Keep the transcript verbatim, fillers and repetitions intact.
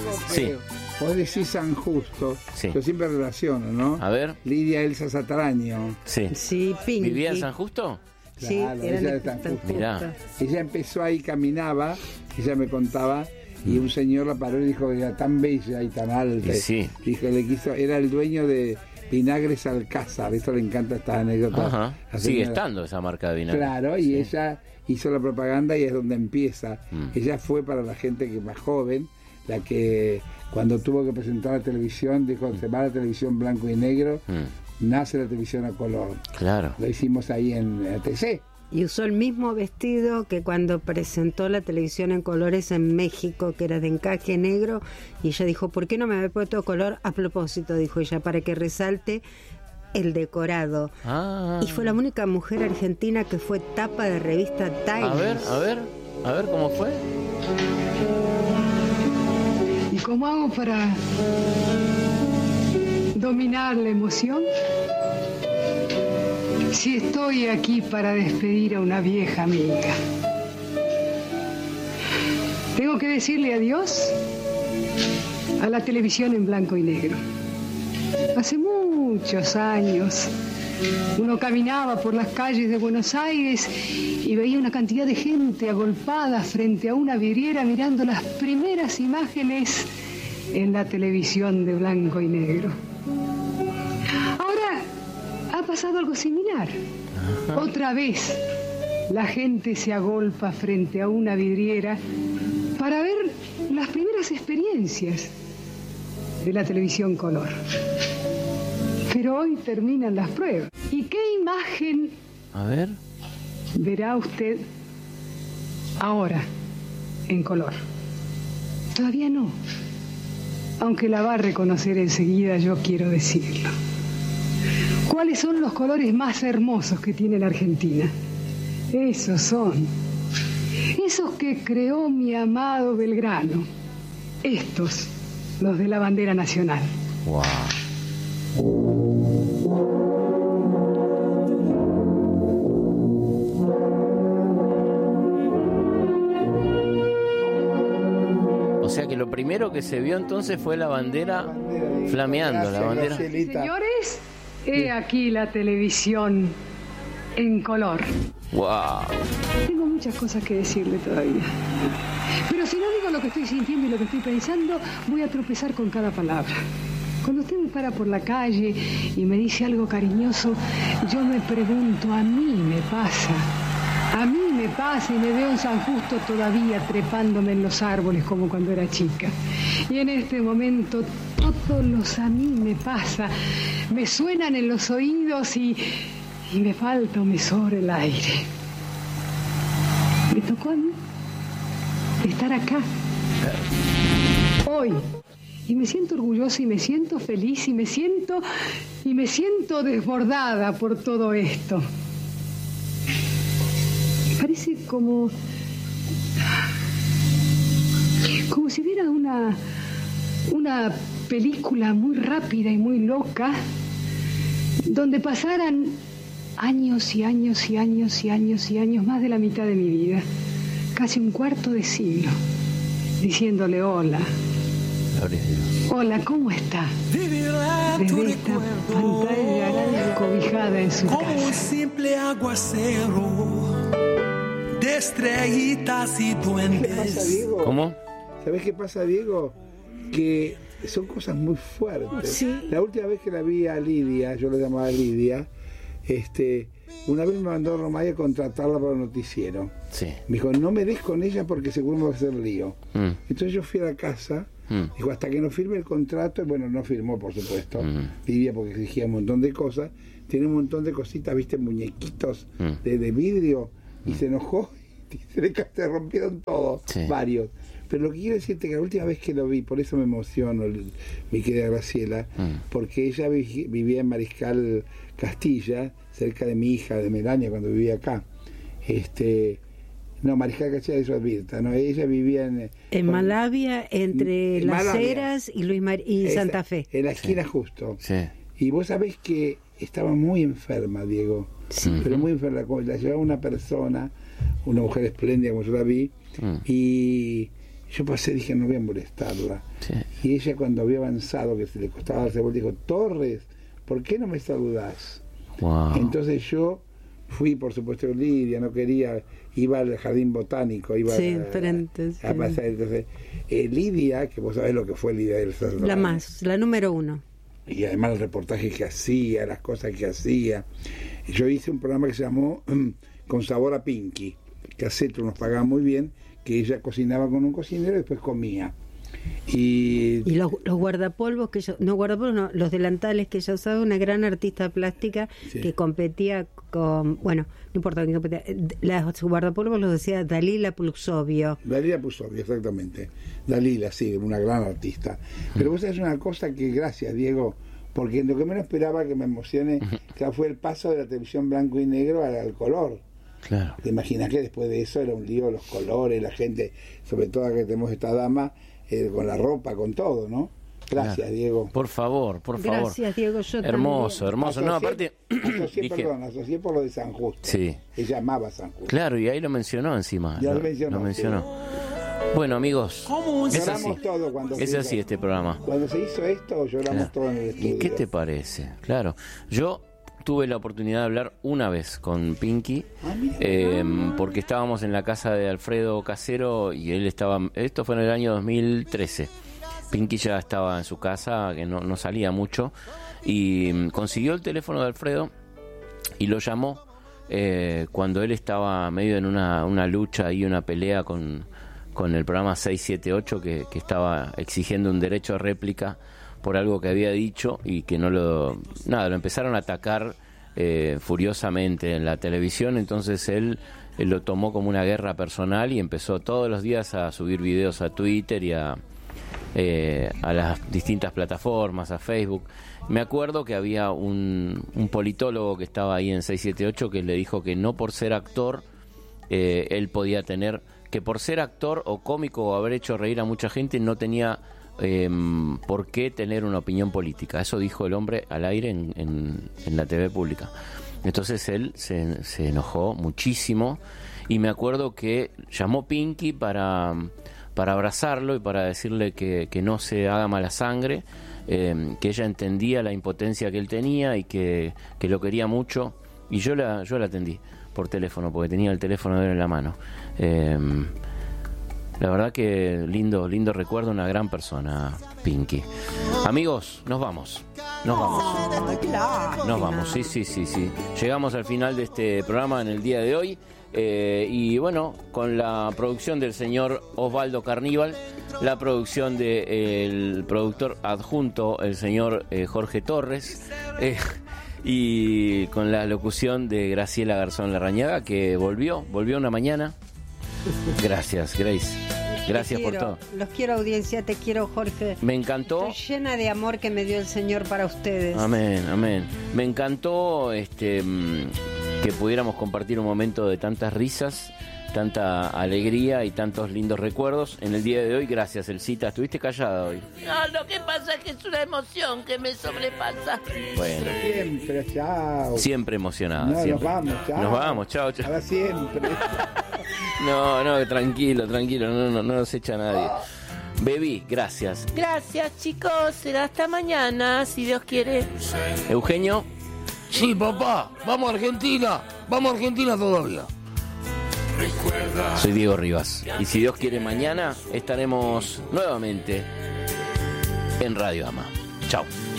Sí. Eh, vos decís San Justo, Sí. yo siempre relaciono, ¿no? A ver. Lidia Elsa Satraño. Sí. Sí, Pinky. ¿Vivía en San Justo? Sí, Claro, era ella de de San San Justo. Mirá. Ella empezó ahí, caminaba, ella me contaba, y un señor la paró y dijo que era tan bella y tan alta. Y sí. Dijo, le quiso, era el dueño de Vinagres Alcázar, esto le encanta esta anécdota. Ajá. La Sigue señora- estando esa marca de vinagre. Claro, y Sí. ella hizo la propaganda y es donde empieza. Mm. Ella fue para la gente que más joven, la que cuando tuvo que presentar la televisión, dijo, se va a la televisión blanco y negro, Mm. nace la televisión a color. Claro. Lo hicimos ahí en A T C. Y usó el mismo vestido que cuando presentó la televisión en colores en México, que era de encaje negro, y ella dijo, ¿por qué no me había puesto color? A propósito, dijo ella, para que resalte el decorado. Ah. Y fue la única mujer argentina que fue tapa de revista Times. A ver, a ver, a ver cómo fue. ¿Y cómo hago para dominar la emoción? Si estoy aquí para despedir a una vieja amiga. Tengo que decirle adiós a la televisión en blanco y negro. Hace muchos años uno caminaba por las calles de Buenos Aires y veía una cantidad de gente agolpada frente a una vidriera mirando las primeras imágenes en la televisión de blanco y negro. Ahora ha pasado algo similar. Ajá. Otra vez la gente se agolpa frente a una vidriera para ver las primeras experiencias de la televisión color. Pero hoy terminan las pruebas. ¿Y qué imagen A ver. verá usted ahora en color? Todavía no. Aunque la va a reconocer enseguida, yo quiero decirlo. ¿Cuáles son los colores más hermosos que tiene la Argentina? Esos son. Esos que creó mi amado Belgrano. Estos, los de la bandera nacional. Wow. O sea que lo primero que se vio entonces fue la bandera, La bandera, flameando, gracias, la bandera. Gracielita. Señores, he aquí la televisión en color. Wow. Tengo muchas cosas que decirle todavía. Pero si no digo lo que estoy sintiendo y lo que estoy pensando, voy a tropezar con cada palabra. Cuando usted me para por la calle y me dice algo cariñoso, yo me pregunto, a mí me pasa. A mí me pasa y me veo en San Justo todavía trepándome en los árboles como cuando era chica. Y en este momento todos los a mí me pasa. Me suenan en los oídos y, y me falta o me sobra el aire. Me tocó a mí estar acá. Hoy. Y me siento orgullosa y me siento feliz y me siento y me siento desbordada por todo esto. Parece como como si viera una una película muy rápida y muy loca donde pasaran años y años y años y años y años, más de la mitad de mi vida, casi un cuarto de siglo, diciéndole hola. Hola, ¿cómo está? Desde esta pantalla cobijada en su Como casa. un simple aguacero de estrellitas y ¿Qué pasa, duendes. Diego? ¿Cómo? ¿Sabés qué pasa, Diego? Que son cosas muy fuertes. Sí. La última vez que la vi a Lidia, yo la llamaba Lidia, este, una vez me mandó Romay a contratarla para el noticiero. Sí. Me dijo, no me des con ella porque seguro me va a hacer lío. Mm. Entonces yo fui a la casa, Mm. dijo, hasta que no firme el contrato, y bueno, no firmó, por supuesto, Mm. Lidia, porque exigía un montón de cosas, tiene un montón de cositas, viste, muñequitos Mm. de, de vidrio, y se enojó, y se le ca- se rompieron todos, Sí. varios. Pero lo que quiero decirte que la última vez que lo vi, por eso me emociono, el- mi querida Graciela, Mm. porque ella vi- vivía en Mariscal Castilla, cerca de mi hija, de Melania, cuando vivía acá. Este, no, Mariscal Castilla de Suadvirta, no, ella vivía en... En Malavia, entre En Las Malavia. Heras y Luis Mar y esa- Santa Fe. En la esquina Sí. justo. Sí. Y vos sabés que estaba muy enferma, Diego. Sí. Pero muy enferma. La llevaba una persona, una mujer espléndida como yo la vi, Mm. y Yo pasé, dije, no voy a molestarla. Sí. Y ella, cuando había avanzado, que se le costaba darse vuelta, dijo, Torres, ¿por qué no me saludás? Wow. Entonces yo fui, por supuesto, Lidia, no quería, iba al jardín botánico, iba Sí, a, frente, a sí. pasar. Entonces, eh, Lidia, que vos sabés lo que fue Lidia del Cerro, La más, la número uno. y además el reportaje que hacía, las cosas que hacía. Yo hice un programa que se llamó um, Con sabor a Pinky, que a Cetro nos pagaba muy bien, que ella cocinaba con un cocinero y después comía. Y, Y los, los guardapolvos que ella, no guardapolvos, no, los delantales que ella usaba, una gran artista plástica Sí. que competía con, bueno, no importa quién competía, los guardapolvos los decía Dalila Pulsovio. Dalila Pusovio, exactamente. Dalila, sí, una gran artista. Pero vos sabés una cosa que, gracias, Diego, porque lo que menos esperaba que me emocione, que fue el paso de la televisión blanco y negro al, al color. Claro. ¿Te imaginas que después de eso era un lío los colores, la gente, sobre todo que tenemos esta dama, eh, con la ropa, con todo, ¿no? Gracias, Claro. Diego. Por favor, por favor. Gracias, Diego, yo Hermoso, hermoso. No, aparte, asocié, dije, perdón, asocié por lo de San Justo. Sí. Ella amaba San Justo. claro, y ahí lo mencionó encima. Ya lo, lo mencionó, lo mencionó. sí. Bueno, amigos, Como un es Lloramos así. todo cuando Es se así hizo- este programa. Cuando se hizo esto, lloramos Claro. todo en el estudio. ¿Y qué te parece? Claro, yo tuve la oportunidad de hablar una vez con Pinky, Ah, mira. eh, porque estábamos en la casa de Alfredo Casero y él estaba, esto fue en el año dos mil trece. Pinky ya estaba en su casa, que no, no salía mucho, y mm, consiguió el teléfono de Alfredo y lo llamó eh, cuando él estaba medio en una, una lucha y una pelea con, con el programa seis siete ocho, que, que estaba exigiendo un derecho a réplica por algo que había dicho y que no lo... Nada, lo empezaron a atacar eh, furiosamente en la televisión, entonces él, él lo tomó como una guerra personal y empezó todos los días a subir videos a Twitter y a... Eh, a las distintas plataformas, a Facebook. Me acuerdo que había un, un politólogo que estaba ahí en seis siete ocho que le dijo que no por ser actor eh, él podía tener, que por ser actor o cómico o haber hecho reír a mucha gente no tenía eh, por qué tener una opinión política. Eso dijo el hombre al aire en, en, en la T V pública. Entonces él se, se enojó muchísimo y me acuerdo que llamó Pinky para... para abrazarlo y para decirle que, que no se haga mala sangre, eh, que ella entendía la impotencia que él tenía y que, que lo quería mucho. Y yo la, yo la atendí por teléfono, porque tenía el teléfono de él en la mano. Eh, la verdad que lindo, lindo recuerdo, una gran persona, Pinky. Amigos, nos vamos. Nos vamos. Nos vamos, sí, sí, sí, sí. Llegamos al final de este programa en el día de hoy. Eh, y bueno, con la producción del señor Osvaldo Carníbal, la producción del productor adjunto, el señor eh, Jorge Torres, eh, y con la locución de Graciela Garzón Larrañaga, que volvió, volvió una mañana. Gracias, Grace. Gracias Te por quiero, todo. Los quiero, audiencia, te quiero, Jorge. Me encantó. Estoy llena de amor que me dio el Señor para ustedes. Amén, amén. Me encantó este mm, que pudiéramos compartir un momento de tantas risas, tanta alegría y tantos lindos recuerdos en el día de hoy. Gracias, Elcita. Estuviste callada hoy. No, lo que pasa es que es una emoción que me sobrepasa. Bueno, Siempre, chao. siempre emocionada. No, siempre. nos vamos, chao. Nos vamos, chao, chao. Para siempre. No, no, tranquilo, tranquilo, no, no, no nos echa nadie. Baby, gracias. Gracias, chicos. Será hasta mañana, si Dios quiere. Eugenio, Sí, papá, vamos a Argentina, vamos a Argentina todavía. soy Diego Rivas. Y si Dios quiere, mañana estaremos nuevamente en Radio Ama. Chao.